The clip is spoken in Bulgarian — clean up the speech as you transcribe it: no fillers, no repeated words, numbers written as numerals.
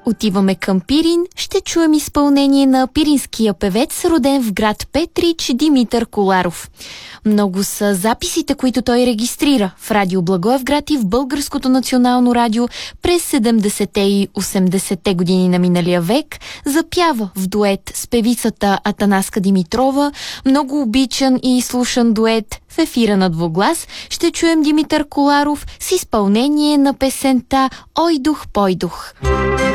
Отиваме към Пирин, ще чуем изпълнение на пиринския певец, роден в град Петрич, Димитър Коларов. Много са записите, които той регистрира в Радио Благоевград и в Българското национално радио през 70-те и 80-те години на миналия век. Запява в дует с певицата Атанаска Димитрова, много обичан и слушан дует в ефира на Двуглас. Ще чуем Димитър Коларов с изпълнение на песента «Ой дух, пой дух».